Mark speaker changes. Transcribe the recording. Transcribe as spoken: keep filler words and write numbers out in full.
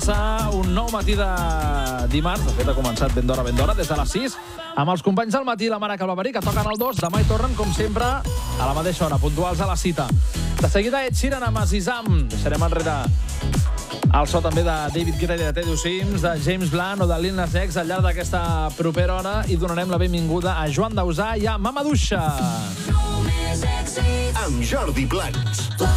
Speaker 1: començar un nou matí de dimarts. De fet, ha començat ben d'hora, ben d'hora, des de les sis, amb els companys del matí, la Mare Calvaverí, que toquen el dos. Demà hi tornen, com sempre, a la mateixa hora, puntuals a la cita. De seguida, Ed Sheeran amb Azizam. Deixarem enrere el so també de David Guetta i de Teddy Sims, de James Blunt o de Lil Nas X al llarg d'aquesta propera hora, i donarem la benvinguda a Joan Dausà i a Mama Duixa.
Speaker 2: Amb Jordi Plans.